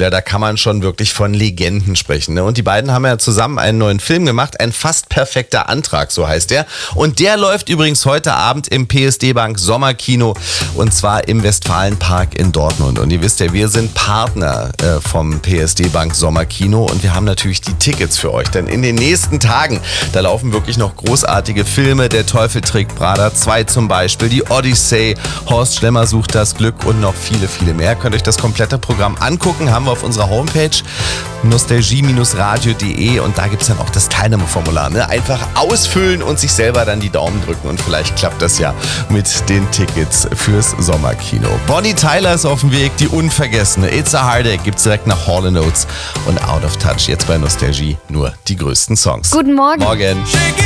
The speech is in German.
Schauspieler, da kann man schon wirklich von Legenden sprechen. Ne? Und die beiden haben ja zusammen einen neuen Film gemacht, ein fast perfekter Antrag, so heißt der. Und der läuft übrigens heute Abend im PSD Bank Sommerkino und zwar im Westfalenpark in Dortmund. Und ihr wisst ja, wir sind Partner vom PSD Bank Sommerkino und wir haben natürlich die Tickets für euch. Denn in den nächsten Tagen, da laufen wirklich noch großartige Filme. Der Teufel trägt Prada 2 zum Beispiel, die Odyssey, Horst Schlemmer sucht das Glück und noch viele, viele mehr. Könnt euch das komplette Programm angucken, haben wir auf unserer Homepage nostalgie-radio.de und da gibt es dann auch das Teilnahmeformular. Ne? Einfach ausfüllen und sich selber dann die Daumen drücken und vielleicht klappt das ja mit den Tickets fürs Sommerkino. Bonnie Tyler ist auf dem Weg, die unvergessene It's a Heartache gibt's direkt nach Hall & Oates und Out of Touch. Jetzt bei Nostalgie nur die größten Songs. Guten Morgen. Morgen.